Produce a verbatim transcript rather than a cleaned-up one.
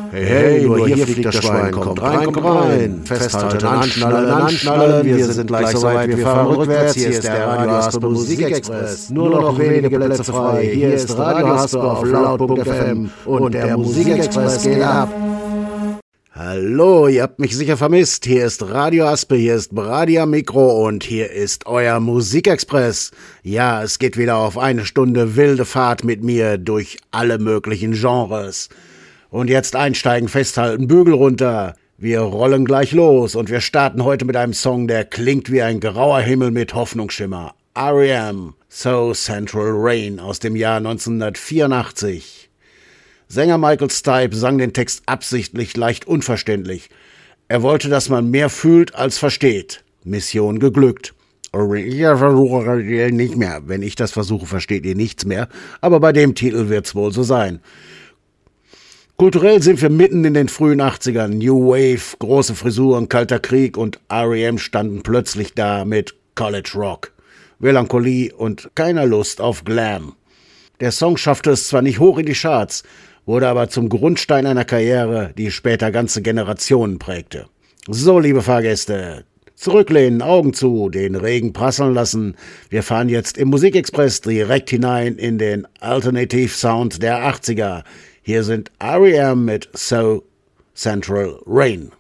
Hey, hey, nur hier fliegt das Schwein, kommt rein, kommt rein. Festhalten, anschnallen, anschnallen, wir sind gleich soweit, wir fahren rückwärts. Hier ist der Radio Haspe Musikexpress. Nur noch wenige Plätze frei. Hier ist Radio Haspe auf laut Punkt F M und der Musikexpress geht ab. Hallo, ihr habt mich sicher vermisst. Hier ist Radio Haspe, hier ist Brady am Mikro und hier ist euer Musikexpress. Ja, es geht wieder auf eine Stunde wilde Fahrt mit mir durch alle möglichen Genres. Und jetzt einsteigen, festhalten, Bügel runter. Wir rollen gleich los und wir starten heute mit einem Song, der klingt wie ein grauer Himmel mit Hoffnungsschimmer. R E M, So Central Rain aus dem Jahr neunzehnhundertvierundachtzig. Sänger Michael Stipe sang den Text absichtlich leicht unverständlich. Er wollte, dass man mehr fühlt als versteht. Mission geglückt. Ich versuche nicht mehr. Wenn ich das versuche, versteht ihr nichts mehr. Aber bei dem Titel wird's wohl so sein. Kulturell sind wir mitten in den frühen achtzigern. New Wave, große Frisuren, Kalter Krieg und R E M standen plötzlich da mit College Rock, Melancholie und keiner Lust auf Glam. Der Song schaffte es zwar nicht hoch in die Charts, wurde aber zum Grundstein einer Karriere, die später ganze Generationen prägte. So, liebe Fahrgäste, zurücklehnen, Augen zu, den Regen prasseln lassen. Wir fahren jetzt im Musikexpress direkt hinein in den Alternative Sound der achtziger. Hier sind R E M mit So Central Rain.